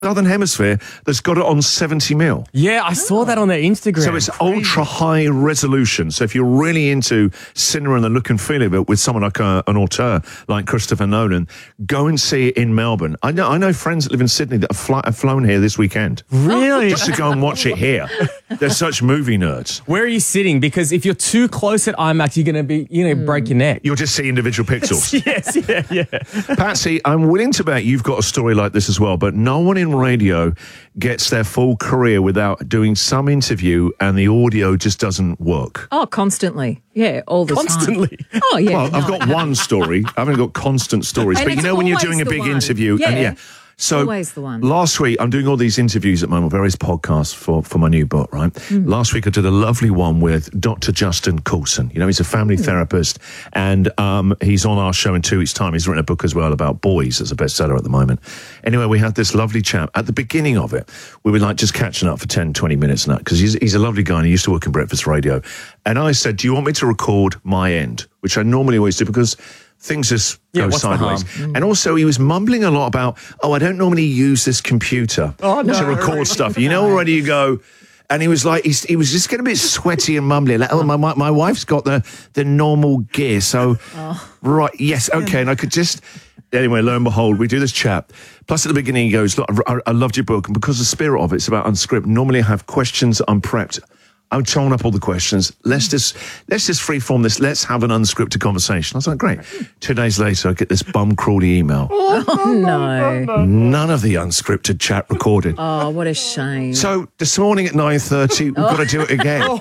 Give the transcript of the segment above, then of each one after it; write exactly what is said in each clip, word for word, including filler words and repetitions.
Southern Hemisphere that's got it on seventy mil. Yeah, I saw that on their Instagram. So it's ultra high resolution. So if you're really into cinema and the look and feel of it with someone like a, an auteur like Christopher Nolan, go and see it in Melbourne. I know I know friends that live in Sydney that have, fly, have flown here this weekend. Really? Just to go and watch it here. They're such movie nerds. Where are you sitting? Because if you're too close at IMAX, you're going to be, you know, mm. break your neck. You'll just see individual pixels. Yes, yeah, yeah. Patsy, I'm willing to bet you've got a story like this as well, but no one in radio gets their full career without doing some interview and the audio just doesn't work. Oh, constantly. Yeah, all the constantly. time. Constantly? Oh, yeah. Well, no. I've got one story. I haven't got constant stories. And but you know when you're doing a big one. interview. Yeah. And yeah. So always the one. Last week, I'm doing all these interviews at the moment, various podcasts for, for my new book, right? Mm. Last week, I did a lovely one with Doctor Justin Coulson. You know, he's a family mm. therapist, and um, he's on our show in two weeks' time. He's written a book as well about boys. It's a bestseller at the moment. Anyway, we had this lovely chat. At the beginning of it, we were like just catching up for ten, twenty minutes now, because he's, he's a lovely guy, and he used to work in breakfast radio. And I said, do you want me to record my end? Which I normally always do, because things just yeah, go sideways. Mm. And also, he was mumbling a lot about, oh, I don't normally use this computer oh, no. to record stuff. You know, already you go... And he was like, he's, he was just getting a bit sweaty and mumbly. Like, oh, my, my, my wife's got the, the normal gear. So, oh. right, yes, okay. And I could just... Anyway, lo and behold, we do this chat. Plus, at the beginning, he goes, look, I, I loved your book. And because the spirit of it, it's about unscripted. Normally, I have questions I'm prepped. I'm throwing up all the questions. Let's just let's just freeform this. Let's have an unscripted conversation. I was like, great. Two days later, I get this bum crawly email. Oh, no. None of the unscripted chat recorded. Oh, what a shame. So this morning at nine thirty, we've got to do it again.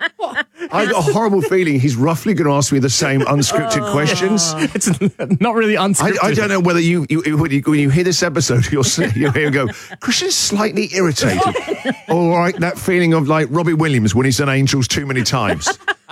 I got a horrible feeling he's roughly going to ask me the same unscripted oh. questions. It's not really unscripted. I, I don't know whether you, you, when you when you hear this episode, you'll, you'll hear him go, Christian's slightly irritated. All right, that feeling of like Robbie Williams when he's done Angels too many times.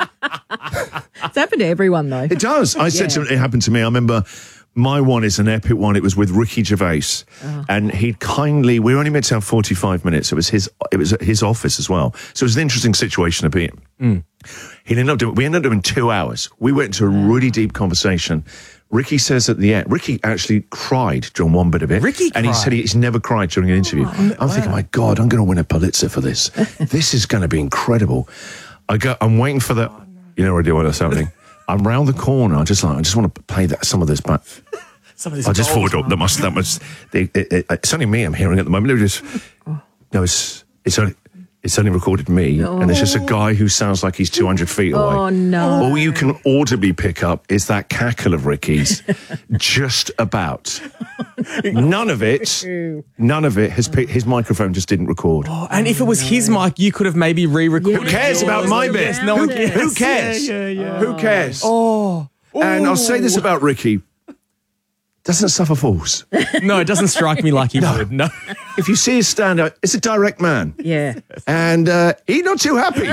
It's happened to everyone, though. It does. I yeah. said to him, it happened to me. I remember... My one is an epic one. It was with Ricky Gervais, oh. and he kindly. We were only meant to have forty-five minutes. It was his. It was at his office as well. So it was an interesting situation to be in. Mm. He ended up doing. We ended up doing two hours. We went into a really deep conversation. Ricky says at the end. Ricky actually cried during one bit of it. Ricky, and cried. he said he, he's never cried during an interview. Oh, I'm wow. thinking, my God, I'm going to win a Pulitzer for this. This is going to be incredible. I go. I'm waiting for the. You know already what's happening. I'm round the corner. I just like. I just want to play that some of this back. Some of this. I just thought up that must that must. They, it, it, it's only me I'm hearing at the moment. It just no. It's it's only it's only recorded me, oh. and it's just a guy who sounds like he's two hundred feet away. Oh no! All you can audibly pick up is that cackle of Ricky's. Just about. None of it. None of it has picked. His microphone just didn't record. Oh, and if it was his mic, you could have maybe re-recorded. Who cares yours. about my bit? No who, one cares. Who cares? Yeah, yeah, yeah. Who cares? Oh. And I'll say this about Ricky. Doesn't suffer fools. No, it doesn't strike me like he no. would. No. If you see his stand-up, it's a direct man. Yeah. And uh, he's not too happy.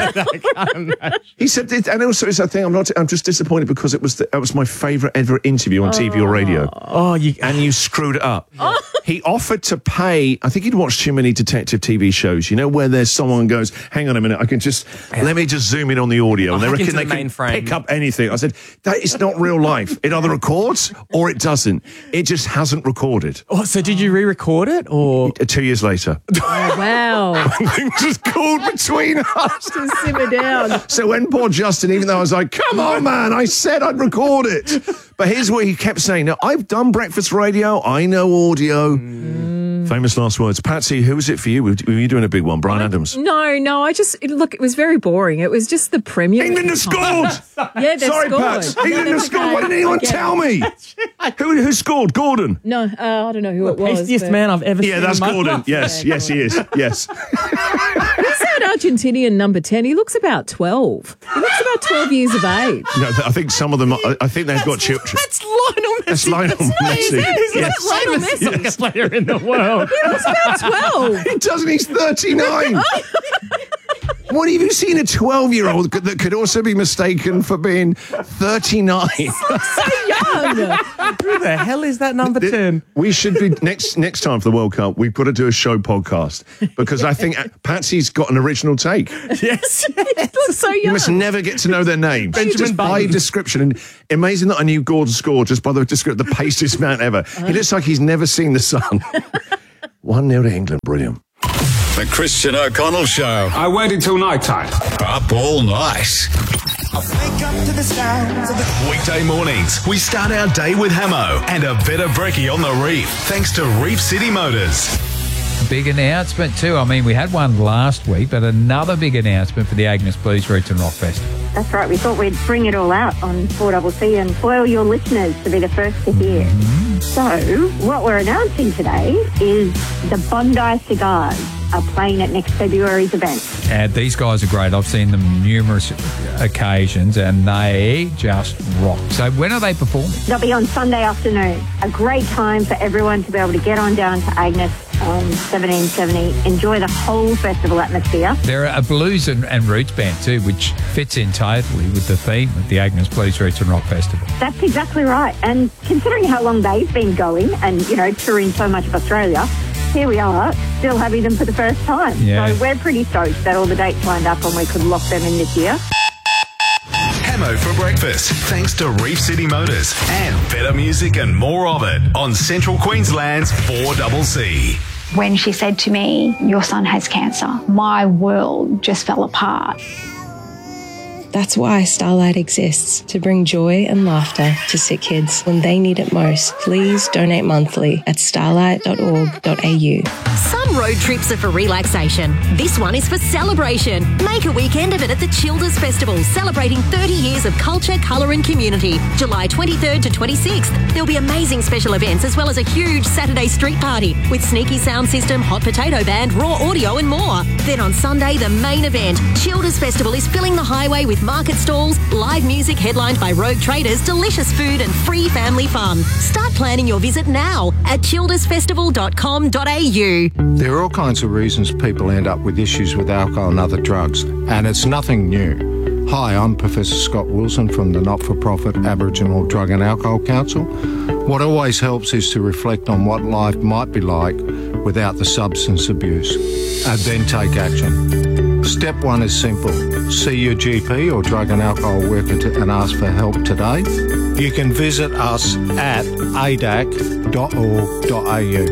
He said, and also it's a thing, I'm not, I'm just disappointed because it was the, that was my favourite ever interview on oh. T V or radio. Oh, you, and you screwed it up. Oh. He offered to pay, I think he'd watched too many detective T V shows, you know, where there's someone goes, hang on a minute, I can just, yeah. let me just zoom in on the audio. Oh, and they reckon the they can frame. pick up anything. I said, that is not real life. It either records or it doesn't. It just hasn't recorded. Oh, so did you re-record it or? Two years later. Oh, wow. Things just cooled between us. Just simmer down. So when poor Justin, even though I was like, come on, man, I said I'd record it. But here's what he kept saying. Now, I've done breakfast radio. I know audio. Mm. Famous last words. Patsy, who was it for you? Were you doing a big one? Brian Adams? No, no. I just, it, look, it was very boring. It was just the premiere. England have scored. Yeah, they've Sorry, scored. Pats. No, England have scored. okay. Why didn't anyone Okay. tell me? who, who scored? Gordon? No, uh, I don't know who it was. Tastiest but... man I've ever yeah, seen. Yeah, that's in my Gordon. life. Yes, yeah, yes, he is. Yes. Who's that Argentinian number ten? He looks about twelve. He looks about twelve years of age. No, I think some of them, I, I think they've That's, got children. That's Lionel Messi. That's Lionel Messi. He's Yes. the Lionel Messi Yes. player in the world. He looks about twelve. He doesn't. He's thirty-nine. What have you seen a twelve-year-old that could also be mistaken for being thirty-nine? So young. Who the hell is that number ten? We should be next next time for the World Cup. We've got to do a show podcast because I think Patsy's got an original take. Yes, He looks so young. You must never get to know their names. Benjamin just by Button. description. And amazing that I knew Gordon scored just by the description. The pastiest man ever. He looks like he's never seen the sun. one nil to England. Brilliant. The Christian O'Connell Show. I waited till night time. Up all night. Wake up to the sounds of the Weekday mornings, we start our day with Hamo and a better brekkie on the reef, thanks to Reef City Motors. Big announcement too. I mean, we had one last week, but another big announcement for the Agnes Blues Roots and Rock Festival. That's right. We thought we'd bring it all out on four C C and spoil your listeners to be the first to hear. Mm-hmm. So what we're announcing today is the Bondi Cigars are playing at next February's event. And these guys are great. I've seen them numerous occasions and they just rock. So when are they performing? They'll be on Sunday afternoon. A great time for everyone to be able to get on down to Agnes on seventeen seventy, enjoy the whole festival atmosphere. They're a blues and, and roots band too, which fits in totally with the theme of the Agnes Blues Roots and Rock Festival. That's exactly right. And considering how long they've been going and, you know, touring so much of Australia, here we are, still having them for the first time. Yeah. So we're pretty stoked that all the dates lined up and we could lock them in this year. Hamo for breakfast, thanks to Reef City Motors and better music and more of it on Central Queensland's four C C. When she said to me, your son has cancer, my world just fell apart. That's why Starlight exists, to bring joy and laughter to sick kids when they need it most. Please donate monthly at starlight dot org dot a u. Some road trips are for relaxation. This one is for celebration. Make a weekend of it at the Childers Festival, celebrating thirty years of culture, colour and community. July twenty-third to twenty-sixth. There'll be amazing special events as well as a huge Saturday street party with sneaky sound system, hot potato band, raw audio and more. Then on Sunday, the main event. Childers Festival is filling the highway with market stalls, live music headlined by Rogue Traders, delicious food and free family fun. Start planning your visit now at childers festival dot com dot a u. There are all kinds of reasons people end up with issues with alcohol and other drugs, and it's nothing new. Hi, I'm Professor Scott Wilson from the not-for-profit Aboriginal Drug and Alcohol Council. What always helps is to reflect on what life might be like without the substance abuse, and then take action. Step one is simple. See your G P or drug and alcohol worker to, and ask for help today. You can visit us at a d a c dot org dot a u.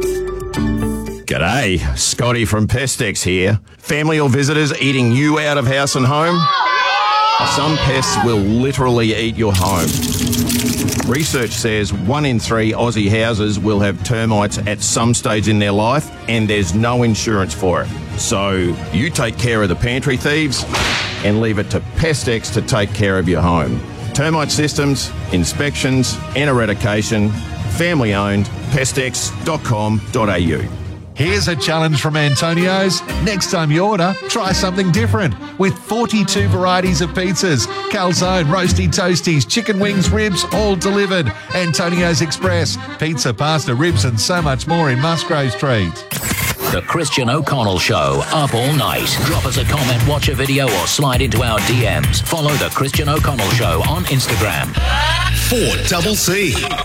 G'day, Scotty from Pestex here. Family or visitors eating you out of house and home? Some pests will literally eat your home. Research says one in three Aussie houses will have termites at some stage in their life, and there's no insurance for it. So you take care of the pantry thieves and leave it to Pestex to take care of your home. Termite systems, inspections and eradication, family owned, pestex dot com dot a u. Here's a challenge from Antonio's. Next time you order, try something different. With forty-two varieties of pizzas, calzone, roasty toasties, chicken wings, ribs, all delivered. Antonio's Express, pizza, pasta, ribs and so much more in Musgrave Street. The Christian O'Connell Show, up all night. Drop us a comment, watch a video or slide into our D Ms. Follow The Christian O'Connell Show on Instagram. four C C.